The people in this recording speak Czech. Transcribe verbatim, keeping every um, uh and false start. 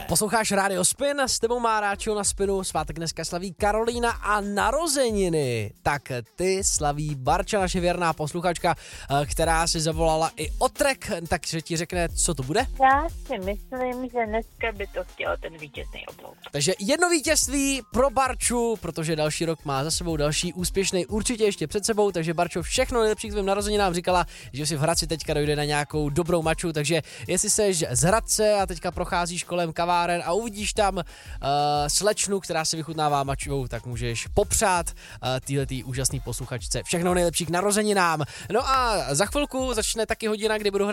Posloucháš Radio Spin, s tebou má Ráčo na Spinu, svátek dneska slaví Karolína a narozeniny. Tak ty slaví Barča, naše věrná posluchačka, která si zavolala i o trek, takže ti řekne, co to bude. Já si myslím, že dneska by to chtěl ten vítězný oblouk. Takže jedno vítězství pro Barču, protože další rok má za sebou, další úspěšný určitě ještě před sebou, takže Barčo, všechno nejlepší k tvým narozeninám, říkala, že si v Hradci teďka dojde na nějakou dobrou maču, takže jestli seš z Hradce a teďka procházíš kolem kaváren a uvidíš tam uh, slečnu, která si vychutnává mačou, tak můžeš popřát uh, týhletý úžasný posluchačce všechno nejlepší k narozeninám. No a za chvilku začne taky hodina, kdy budu